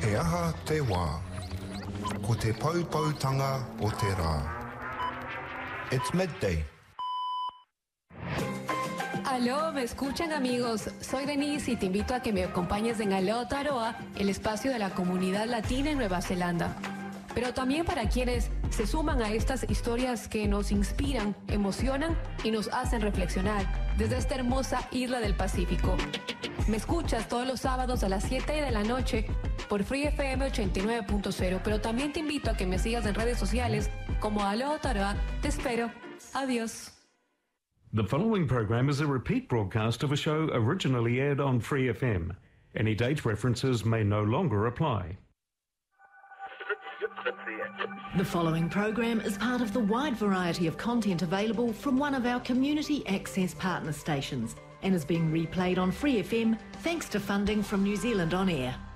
He aha te wā. Ko te paupautanga o te rā. It's midday. Aló, ¿me escuchan, amigos? Soy Denise y te invito a que me acompañes en Aló Aotearoa, el espacio de la comunidad latina en Nueva Zelanda. Pero también para quienes se suman a estas historias que nos inspiran, emocionan y nos hacen reflexionar desde esta hermosa isla del Pacífico. Me escuchas todos los sábados a las 7 de la noche por Free FM 89.0, pero también te invito a que me sigas en redes sociales como Aló Aotearoa. Te espero. Adiós. The following program is a repeat broadcast of a show originally aired on Free FM. Any date references may no longer apply. The following program is part of the wide variety of content available from one of our community access partner stations and is being replayed on Free FM thanks to funding from New Zealand On Air.